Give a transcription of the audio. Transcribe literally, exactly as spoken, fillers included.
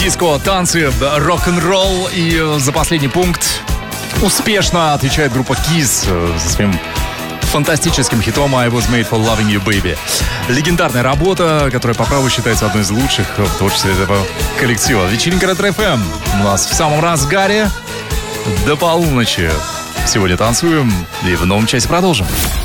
Диско, танцы, рок-н-ролл. И за последний пункт успешно отвечает группа Kiss со своим фантастическим хитом I Was Made for Loving You, Baby. Легендарная работа, которая по праву считается одной из лучших в творчестве этого коллектива. Вечеринка Ретро-эф эм у нас в самом разгаре до полуночи. Сегодня танцуем и в новом часе продолжим.